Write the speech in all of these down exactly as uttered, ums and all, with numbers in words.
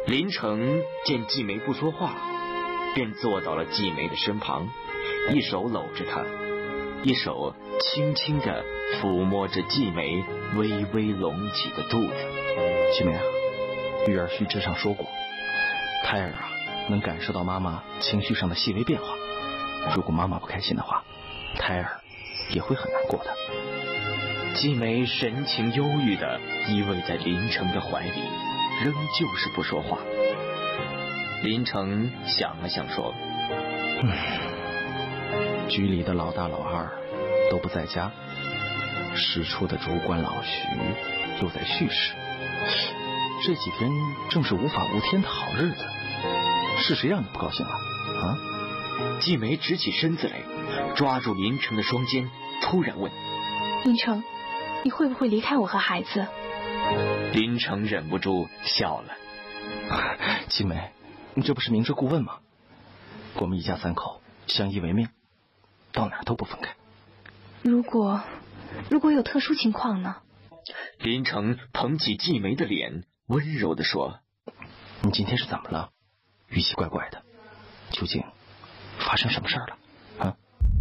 林成见季梅不说话，便坐到了季梅的身旁，一手搂着她，一手轻轻地抚摸着季梅微微隆起的肚子。 季梅啊，育儿须知上说过，胎儿啊能感受到妈妈情绪上的细微变化，如果妈妈不开心的话，胎儿也会很难过的。 季梅神情忧郁地依偎在林成的怀里，仍旧是不说话。林成想了想说： 嗯，局里的老大老二都不在家，师出的主管老徐又在叙事，这几天正是无法无天的好日子，是谁让你不高兴了啊？ 季梅直起身子来，抓住林成的双肩，突然问： 林成，你会不会离开我和孩子？ 林成忍不住笑了。 季梅，你这不是明哲故问吗？我们一家三口相依为命，到哪都不分开。 如果如果有特殊情况呢？ 林成捧起季梅的脸，温柔地说： 你今天是怎么了？语气怪怪的，究竟发生什么事儿了啊？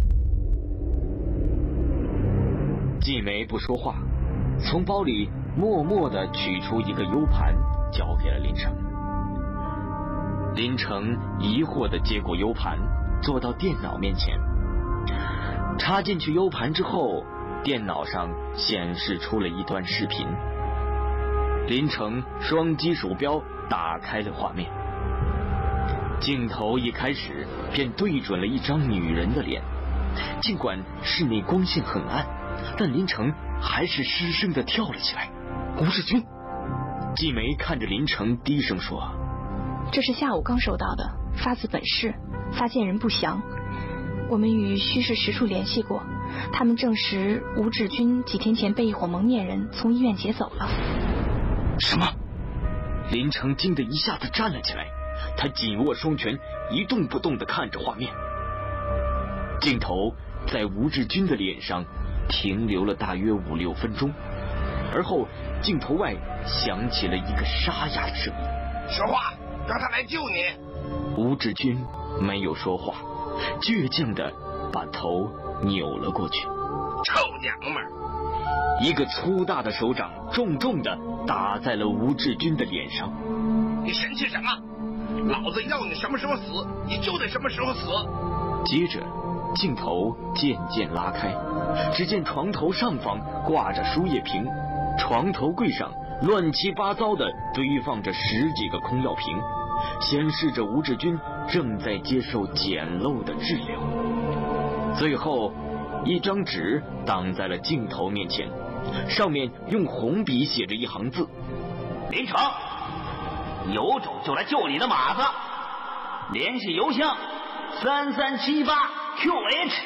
季梅不说话，从包里默默地取出一个 U 盘，交给了林成。林成疑惑地接过 U 盘，坐到电脑面前，插进去 U 盘之后，电脑上显示出了一段视频。林成双击鼠标打开了画面，镜头一开始便对准了一张女人的脸，尽管室内光线很暗，但林成还是失声地跳了起来。吴志军！季梅看着林成低声说： 这是下午刚收到的，发自本市，发件人不详。我们与虚市实处联系过，他们证实吴志军几天前被一伙蒙面人从医院劫走了。 什么？林成惊得一下子站了起来，他紧握双拳，一动不动地看着画面。镜头在吴志军的脸上停留了大约五六分钟，而后镜头外响起了一个沙哑的声音： 说话，让他来救你。 吴志军没有说话，倔强地把头扭了过去。 臭娘们儿！ 一个粗大的手掌重重地打在了吴志军的脸上。 你生气什么？老子要你什么时候死，你就得什么时候死。 接着镜头渐渐拉开，只见床头上方挂着输液瓶，床头柜上乱七八糟地堆放着十几个空药瓶，显示着吴志军正在接受简陋的治疗。最后一张纸挡在了镜头面前，上面用红笔写着一行字： 林成，有种就来救你的马子，联系邮箱三三七八 Q H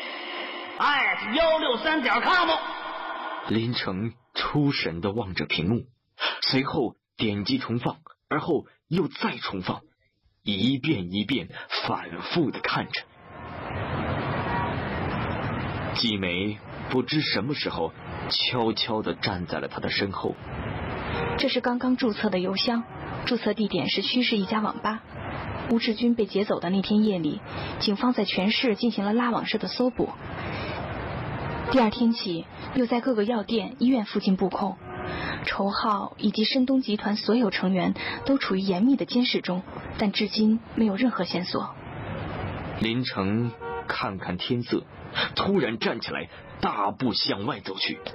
at 幺六三点 com。 林成出神地望着屏幕，随后点击重放，而后又再重放，一遍一遍反复地看着。季梅不知什么时候悄悄地站在了他的身后。 这是刚刚注册的邮箱，注册地点是虚市一家网吧。吴志军被劫走的那天夜里，警方在全市进行了拉网式的搜捕，第二天起又在各个药店、医院附近布控。仇浩以及申东集团所有成员都处于严密的监视中，但至今没有任何线索。 林成看看天色，突然站起来，大步向外走去。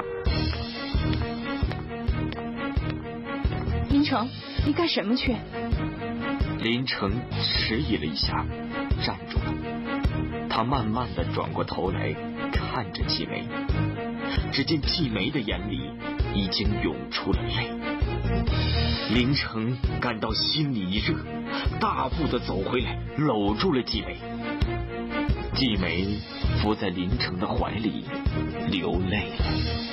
林成，你干什么去？ 林成迟疑了一下，站住了。他慢慢地转过头来看着季梅，只见季梅的眼里已经涌出了泪。林成感到心里一热，大步地走回来，搂住了季梅。季梅伏在林成的怀里流泪了。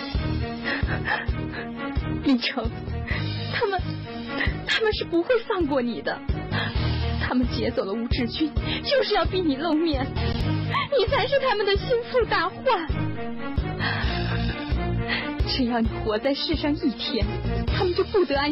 林成，他们他们是不会放过你的，他们劫走了吴志军，就是要逼你露面，你才是他们的心腹大患。只要你活在世上一天，他们就不得安